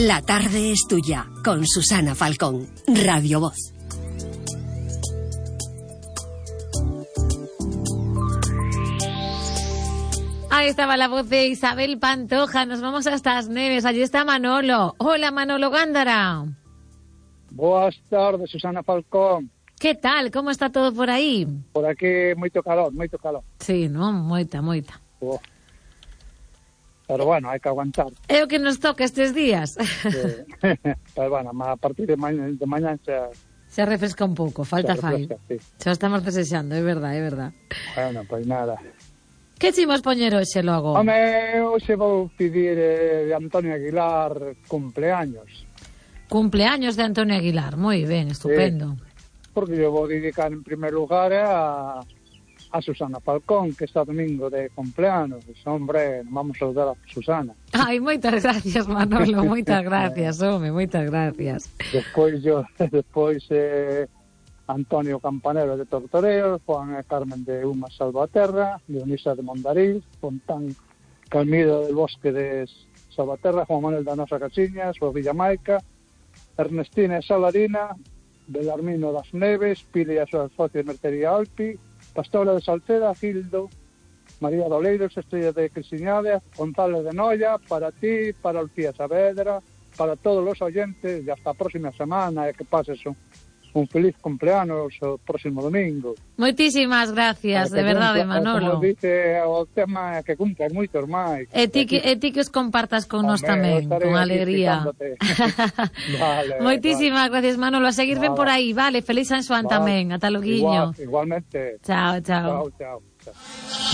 La tarde es tuya, con Susana Falcón, Radio Voz. Ahí estaba la voz de Isabel Pantoja. Nos vamos hasta As Neves. Allí está Manolo. Hola, Manolo Gándara. Boas tardes, Susana Falcón. Que tal? Como está todo por aí? Por aquí moito calor, moito calor. Sí, non? Moita. Oh. Pero bueno, hai que aguantar. É o que nos toca estes días. Pero bueno, a partir de mañá xa... Se refresca un pouco, falta fai. Sí. Xa estamos desexando, é verdade. Bueno, pois nada. Que chimos poñer hoxe logo? Home, hoxe vou pedir de Antonio Aguilar cumpleaños. Cumpleaños de Antonio Aguilar, moi ben, estupendo. Sí. Porque yo vou dedicar en primer lugar a Susana Falcón, que está domingo de cumpleaños. Hombre, vamos a saludar a Susana. Ai, moitas gracias, Manolo, moitas gracias, home, moitas gracias. Despois Antonio Campanero de Tortoreos, Juan e Carmen de Uma Salvaterra, Dionisa de Mondariz, Fontán Calmido del Bosque de Salvaterra, Juan Manuel da Nosa Cachiñas, o Villamaica, Ernestina e Salarina, Belarmino das Neves, Pili e a súa socia Mercería Alpi, Pastora de Salceda, Gildo, María Doleiros, Estrella de Cristiñade, González de Noia, para ti, para Lucía Saavedra, para todos os oyentes, e hasta a próxima semana, e que pases un feliz cumpleaños o próximo domingo. Moitísimas gracias, de verdade, Manolo. Como dice o tema, que cumplas moitos máis. E ti que os compartas con nós tamén, con alegría. Vale, moitísimas gracias, Manolo. A seguir ben por aí, vale? Feliz San Xoán tamén. Ata loguiño. Igualmente. Chao. Chao.